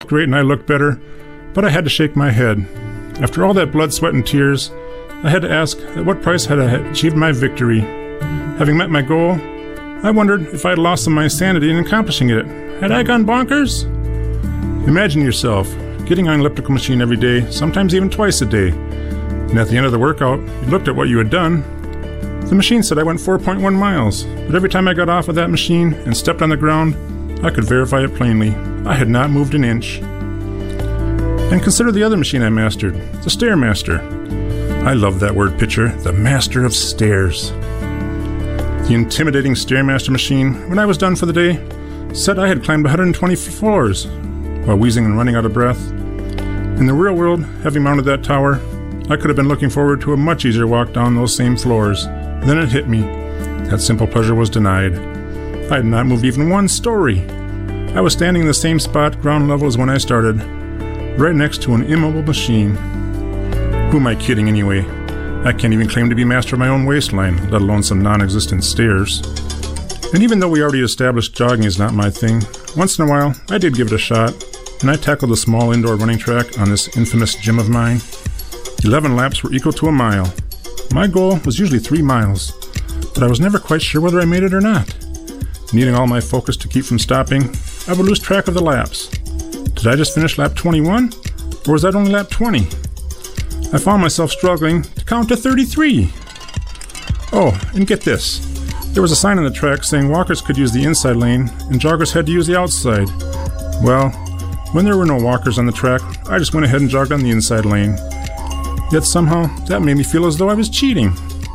great and I looked better, but I had to shake my head. After all that blood, sweat, and tears, I had to ask at what price had I achieved my victory. Having met my goal, I wondered if I had lost some of my sanity in accomplishing it. Had I gone bonkers? Imagine yourself getting on an elliptical machine every day, sometimes even twice a day. And at the end of the workout, you looked at what you had done. The machine said I went 4.1 miles, but every time I got off of that machine and stepped on the ground, I could verify it plainly. I had not moved an inch. And consider the other machine I mastered, the Stairmaster. I love that word picture, the master of stairs. The intimidating Stairmaster machine, when I was done for the day, said I had climbed 120 floors while wheezing and running out of breath. In the real world, having mounted that tower, I could have been looking forward to a much easier walk down those same floors. Then it hit me. That simple pleasure was denied. I had not moved even one story. I was standing in the same spot, ground level, as when I started, right next to an immobile machine. Who am I kidding anyway? I can't even claim to be master of my own waistline, let alone some non-existent stairs. And even though we already established jogging is not my thing, once in a while I did give it a shot, and I tackled a small indoor running track on this infamous gym of mine. 11 laps were equal to a mile. My goal was usually 3 miles, but I was never quite sure whether I made it or not. Needing all my focus to keep from stopping, I would lose track of the laps. Did I just finish lap 21, or was that only lap 20? I found myself struggling to count to 33. Oh, and get this. There was a sign on the track saying walkers could use the inside lane and joggers had to use the outside. Well, when there were no walkers on the track, I just went ahead and jogged on the inside lane. Yet somehow, that made me feel as though I was cheating.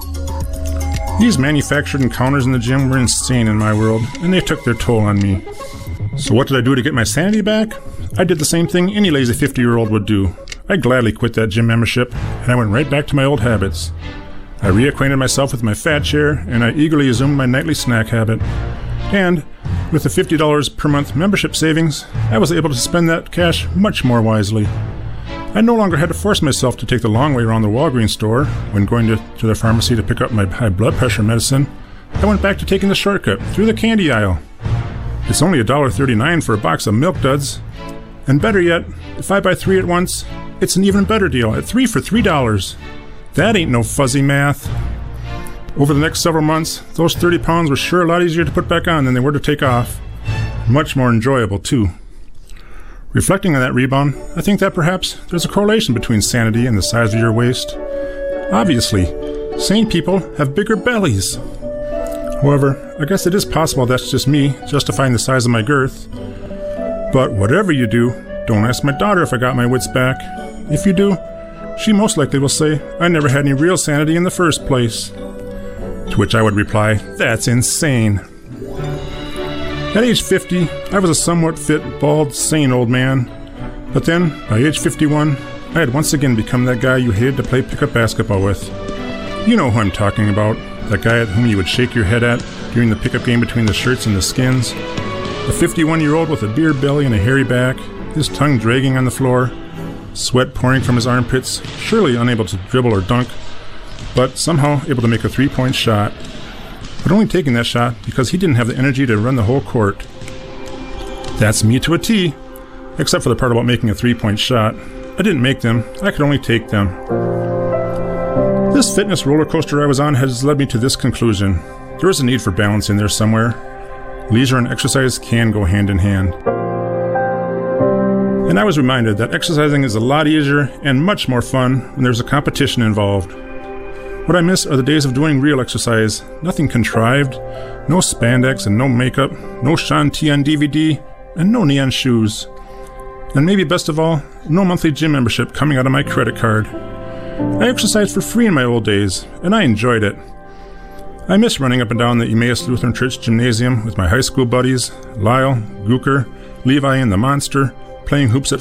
These manufactured encounters in the gym were insane in my world, and they took their toll on me. So what did I do to get my sanity back? I did the same thing any lazy 50-year-old would do. I gladly quit that gym membership, and I went right back to my old habits. I reacquainted myself with my fat chair, and I eagerly assumed my nightly snack habit. And, with the $50 per month membership savings, I was able to spend that cash much more wisely. I no longer had to force myself to take the long way around the Walgreens store when going to the pharmacy to pick up my high blood pressure medicine. I went back to taking the shortcut through the candy aisle. It's only $1.39 for a box of Milk Duds. And better yet, if I buy 3 at once, it's an even better deal at 3 for $3. That ain't no fuzzy math. Over the next several months, those 30 pounds were sure a lot easier to put back on than they were to take off. Much more enjoyable, too. Reflecting on that rebound, I think that perhaps there's a correlation between sanity and the size of your waist. Obviously, sane people have bigger bellies. However, I guess it is possible that's just me justifying the size of my girth. But whatever you do, don't ask my daughter if I got my wits back. If you do, she most likely will say I never had any real sanity in the first place. To which I would reply, that's insane. At age 50, I was a somewhat fit, bald, sane old man. But then, by age 51, I had once again become that guy you hated to play pickup basketball with. You know who I'm talking about, that guy at whom you would shake your head at during the pickup game between the shirts and the skins. The 51-year-old with a beer belly and a hairy back, his tongue dragging on the floor, sweat pouring from his armpits, surely unable to dribble or dunk, but somehow able to make a 3-point shot. But only taking that shot because he didn't have the energy to run the whole court. That's me to a T, except for the part about making a 3-point shot. I didn't make them, I could only take them. This fitness roller coaster I was on has led me to this conclusion. There is a need for balance in there somewhere. Leisure and exercise can go hand in hand. And I was reminded that exercising is a lot easier and much more fun when there's a competition involved. What I miss are the days of doing real exercise, nothing contrived, no spandex and no makeup, no Shanti on DVD, and no neon shoes. And maybe best of all, no monthly gym membership coming out of my credit card. I exercised for free in my old days, and I enjoyed it. I miss running up and down the Emmaus Lutheran Church gymnasium with my high school buddies, Lyle, Gooker, Levi and the Monster, playing hoops at